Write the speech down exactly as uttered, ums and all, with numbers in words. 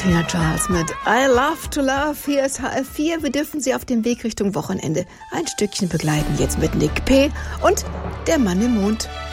Tina Charles mit I Love to Love. Hier ist H F vier. Wir dürfen Sie auf dem Weg Richtung Wochenende ein Stückchen begleiten. Jetzt mit Nick P. und der Mann im Mond.